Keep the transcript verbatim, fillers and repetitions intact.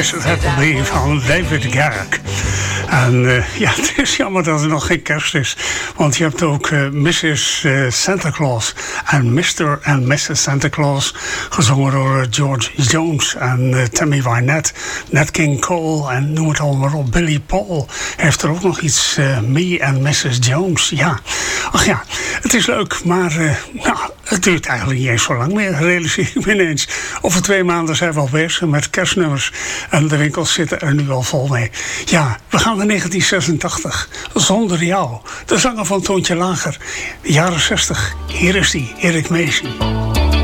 missus Appleby van David Garrick. En uh, ja, het is jammer dat er nog geen kerst is. Want je hebt ook uh, missus Uh, Santa Claus en mister en missus Santa Claus, gezongen door uh, George Jones en uh, Tammy Wynette, Nat King Cole en noem het allemaal op. Billy Paul heeft er ook nog iets, uh, Me en missus Jones. Ja, ach ja, het is leuk, maar uh, nou, het duurt eigenlijk niet eens zo lang meer, realiseer ik me ineens. Over twee maanden zijn we al bezig met kerstnummers en de winkels zitten er nu al vol mee. Ja, we gaan naar negentien zesentachtig, Zonder jou, de zanger van Toontje Lager, de jaren zestig. Hier is die, Erik Macy.